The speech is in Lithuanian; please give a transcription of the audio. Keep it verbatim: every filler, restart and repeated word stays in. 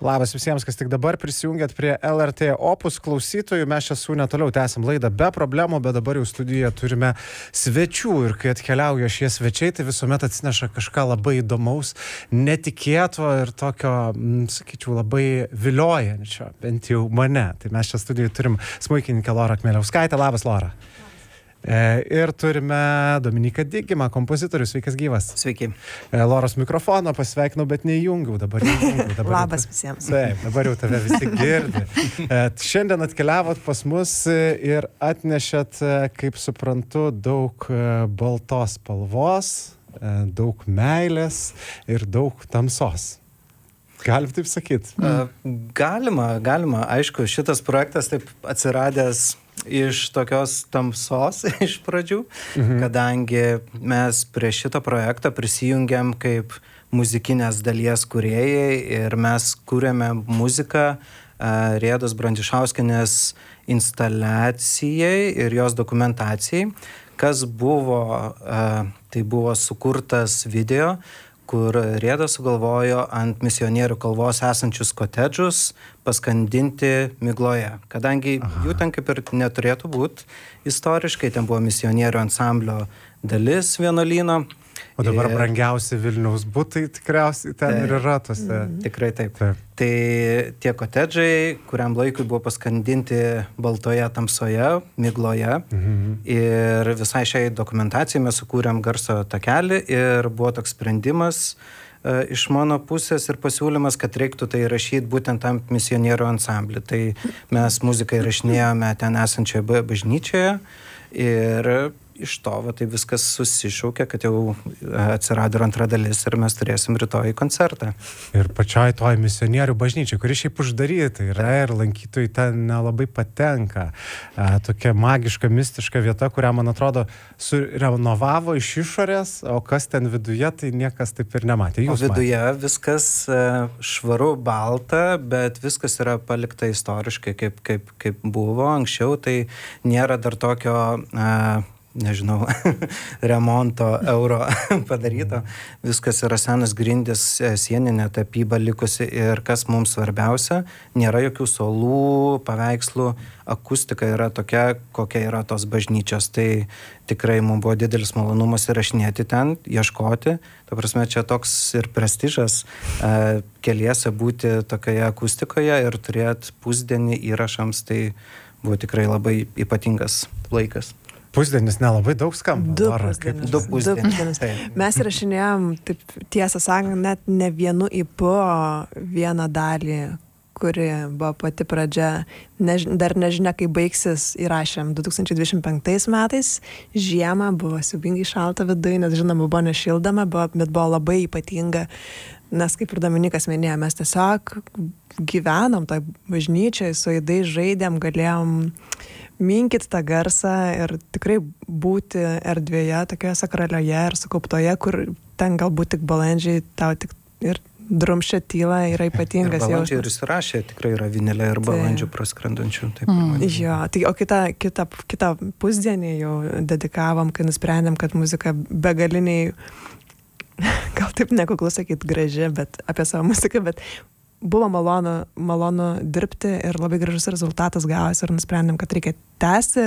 Labas visiems, kas tik dabar prisijungėt prie L R T Opus klausytojų. Mes čia su netoliau tęsim laidą be problemų, bet dabar jau studijoje turime svečių ir kai atkeliauja šie svečiai, tai visuomet atsineša kažką labai įdomaus, netikėto ir tokio, sakyčiau, labai viliojančio, bent jau mane. Tai mes čia studijoje turim smuikininkę Lorą Kmieliauskaitę. Labas, Lora. Ir turime Dominiką Digimą, kompozitorius. Sveikas gyvas. Sveiki. Loros mikrofoną pasveikinau, bet neįjungiau. Dabar įjungiau. Dabar Labas jau, visiems. Taip, dabar jau tave visi girdi. Šiandien atkeliavot pas mus ir atnešėt, kaip suprantu, daug baltos spalvos, daug meilės ir daug tamsos. Galim taip sakyti? Galima, galima. Aišku, šitas projektas taip atsiradęs iš tokios tamsos iš pradžių, mhm. kadangi mes prie šito projekto prisijungiam kaip muzikinės dalies kūrėjai ir mes kūrėme muziką Rėdos Brandišauskienės instaliacijai ir jos dokumentacijai, kas buvo, tai buvo sukurtas video, kur Rėda sugalvojo ant misionierių kalvos esančius kotedžus paskandinti migloje. Kadangi Aha. jų ten kaip ir neturėtų būti istoriškai, ten buvo misionierių ansamblio dalis vienuolyno. O dabar ir... brangiausi Vilniaus butai tikriausiai ten taip. Ir yra tose. Mm. Tikrai taip. taip. Tai tie kotedžai, kuriam laikui buvo paskandinti baltoje tamsoje, migloje. Mhm. Ir visai šiai dokumentacijai mes sukūrėm garso takelį ir buvo toks sprendimas e, iš mano pusės ir pasiūlymas, kad reiktų tai rašyti būtent tam misionierių ansamblį. Tai mes muziką įrašinėjome ten esančioje bažnyčioje ir iš to va, tai viskas susišaukė, kad jau atsirado ir antra dalis ir mes turėsim rytoj koncertą. Ir pačioj toj misionierių bažnyčiai, kuri šiaip uždaryta yra ir lankytojai ten nelabai patenka. E, tokia magiška, mistiška vieta, kurią, man atrodo, surenovavo iš išorės, o kas ten viduje, tai niekas taip ir nematė. Jūs o viduje matė? Viskas švaru, balta, bet viskas yra palikta istoriškai, kaip, kaip, kaip buvo anksčiau, tai nėra dar tokio... Uh, nežinau, remonto euro padaryto. Viskas yra senas grindis, sieninė tapyba likusi ir kas mums svarbiausia, nėra jokių suolų, paveikslų, akustika yra tokia, kokia yra tos bažnyčios. Tai tikrai mums buvo didelis malonumas įrašinėti ten, ieškoti. Ta prasme, čia toks ir prestižas e, keliese būti tokioje akustikoje ir turėti pusdienį įrašams, tai buvo tikrai labai ypatingas laikas. Pusdienis nelabai daug skamba. Du Lora, pusdienis. Du pusdienis. Mes įrašinėjom, taip, tiesą sakant, net ne vienu įpu vieną dalį, kuri buvo pati pradžia. Než, dar nežinia, kai baigsis, įrašėm du tūkstančiai dvidešimt penktais metais. Žiemą buvo siaubingai šalta viduje, nes žinoma, buvo nešildama, buvo, bet buvo labai ypatinga. Nes kaip ir Dominikas minėjo, mes tiesiog gyvenom toj bažnyčioj, su aidais žaidėm, galėjom minkit tą garsą ir tikrai būti erdvėje, tokioje sakralioje ir sukauptoje, kur ten galbūt tik balandžiai tau tik ir drumščia tyla yra ypatingas jausmas. Ir balandžiai ir įsirašė, tikrai yra vinilė ir balandžių praskrendančių. Taip, mm. Jo, tai, o kitą, kitą, kitą pusdienį jau dedikavom, kai nusprendėm, kad muzika begaliniai, gal taip nekuklu sakyti graži, bet apie savo muziką, bet buvo malonu, malonu dirbti ir labai gražus rezultatas gavosi ir nusprendėm, kad reikia tęsti